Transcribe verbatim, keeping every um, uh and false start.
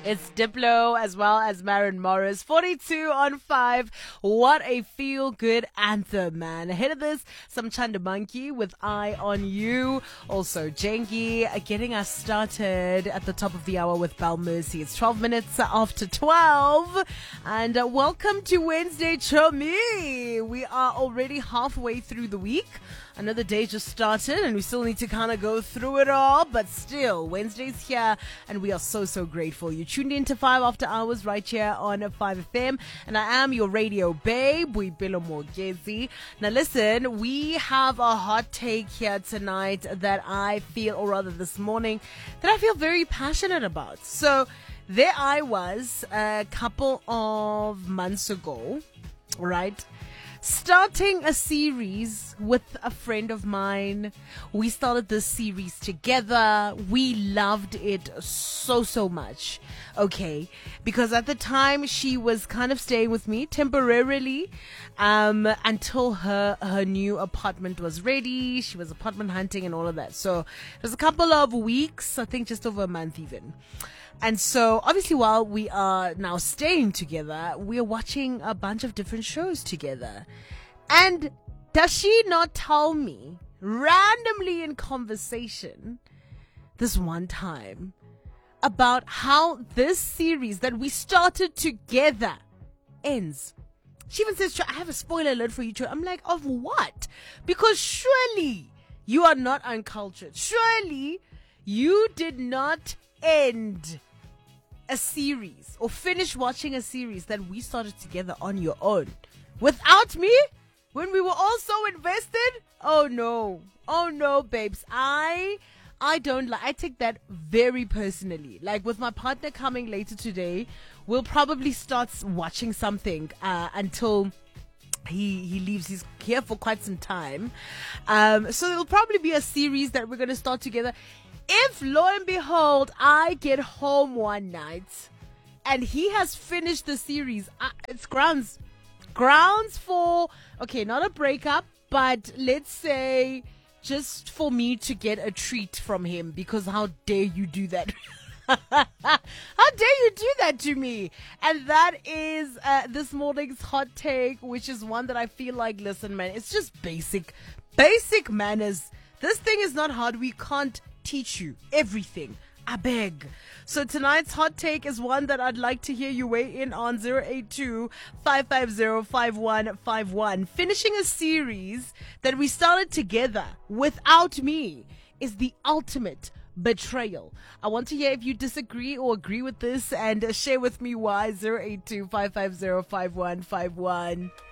It's Diplo as well as Maren Morris. forty-two on five. What a feel-good anthem, man. Ahead of this, some Chanda Monkey with Eye on You. Also, Jengi getting us started at the top of the hour with Bell Mercy. It's twelve minutes after twelve. And uh, welcome to Wednesday, Chomi. We are already halfway through the week. Another day just started and we still need to kind of go through it all, but still, Wednesday's here and we are so, so grateful. You tuned in to five After Hours right here on five F M, and I am your radio babe, Boipelo Mogezi. Now listen, we have a hot take here tonight that I feel, or rather this morning, that I feel very passionate about. So there I was a couple of months ago, right? Starting a series with a friend of mine. We started this series together. We loved it so, so much. Okay. Because at the time she was kind of staying with me temporarily, um, until her, her new apartment was ready. She was apartment hunting and all of that. So it was a couple of weeks, I think just over a month even. And so, obviously, while we are now staying together, we are watching a bunch of different shows together. And does she not tell me, randomly in conversation, this one time, about how this series that we started together ends? She even says, I have a spoiler alert for you, Cho. I'm like, of what? Because surely you are not uncultured. Surely you did not end a series or finish watching a series that we started together on your own without me when we were all so invested. Oh no, oh no, babes. I I don't like, I take that very personally. Like with my partner coming later today, we'll probably start watching something uh, until he he leaves. He's here for quite some time, um so it'll probably be a series that we're going to start together. If, lo and behold, I get home one night and he has finished the series, uh, it's grounds. Grounds for, okay, not a breakup, but let's say just for me to get a treat from him, because how dare you do that? How dare you do that to me? And that is uh, this morning's hot take, which is one that I feel like, listen, man, it's just basic, basic manners. This thing is not hard. We can't teach you everything. I beg. So tonight's hot take is one that I'd like to hear you weigh in on. Zero eight two, five five zero, five one five one. Finishing a series that we started together without me is the ultimate betrayal. I want to hear if you disagree or agree with this, and share with me why. Zero eight two, five five zero, five one five one.